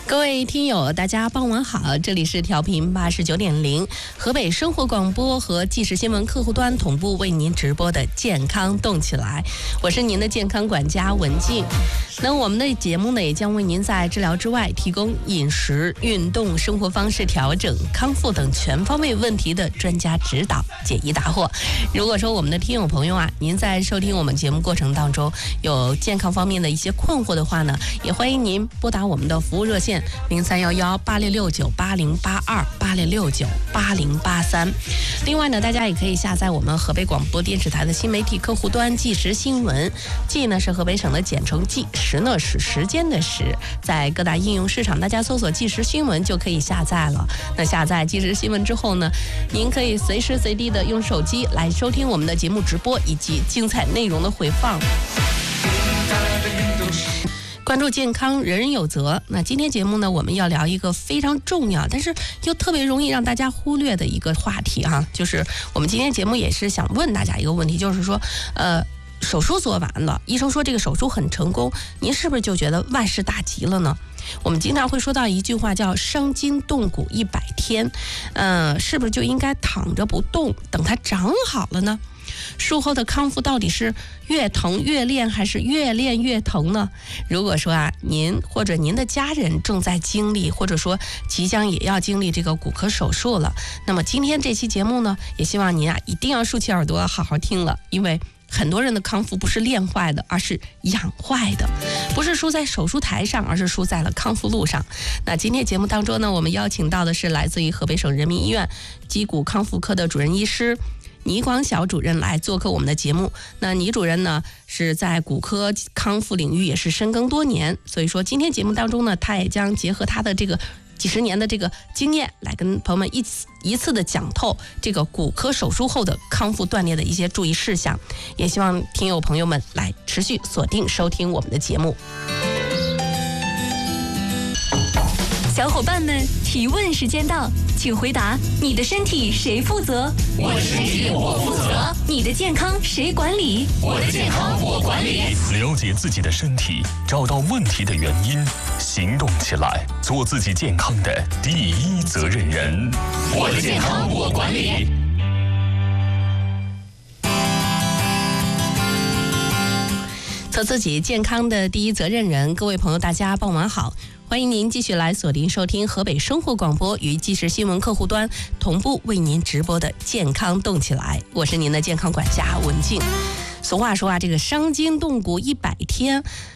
各位听友，大家傍晚好，这里是调频89.0，河北生活广播和即时新闻客户端同步为您直播的健康动起来，我是您的健康管家文静。那我们的节目呢，也将为您在治疗之外提供饮食、运动、生活方式调整、康复等全方位问题的专家指导，解疑答惑。如果说我们的听友朋友啊，您在收听我们节目过程当中有健康方面的一些困惑的话呢，也欢迎您拨打我们的服务热线03118669808286698083。另外呢，大家也可以下载我们河北广播电视台的新媒体客户端即时新闻，即呢是河北省的简称即，时呢是时间的时，在各大应用市场大家搜索即时新闻就可以下载了。那下载即时新闻之后呢，您可以随时随地的用手机来收听我们的节目直播以及精彩内容的回放。关注健康，人人有责。那今天节目呢，我们要聊一个非常重要，但是又特别容易让大家忽略的一个话题哈，就是我们今天节目也是想问大家一个问题，就是说，手术做完了，医生说这个手术很成功，您是不是就觉得万事大吉了呢？我们经常会说到一句话叫伤筋动骨100天，是不是就应该躺着不动，等它长好了呢？术后的康复到底是越疼越练还是越练越疼呢？如果说啊，您或者您的家人正在经历，或者说即将也要经历这个骨科手术了，那么今天这期节目呢，也希望您啊一定要竖起耳朵好好听了，因为很多人的康复不是练坏的，而是养坏的，不是输在手术台上，而是输在了康复路上。那今天节目当中呢，我们邀请到的是来自于河北省人民医院脊骨康复科的主任医师倪广晓主任来做客我们的节目。那倪主任呢，是在骨科康复领域也是深耕多年，所以说今天节目当中呢，他也将结合他的这个几十年的这个经验，来跟朋友们一次的讲透这个骨科手术后的康复锻炼的一些注意事项，也希望听友朋友们来持续锁定收听我们的节目。 小伙伴们，提问时间到，请回答：你的身体谁负责？ 我的身体我负责。 你的健康谁管理？ 我的健康我管理。 了解自己的身体，找到问题的原因，行动起来，做自己健康的第一责任人。 我的健康我管理。 做自己健康的第一责任人。各位朋友，大家傍晚好，欢迎您继续来锁定收听河北生活广播与即时新闻客户端同步为您直播的健康动起来，我是您的健康管家文静。俗话说啊，这个伤筋动骨100天，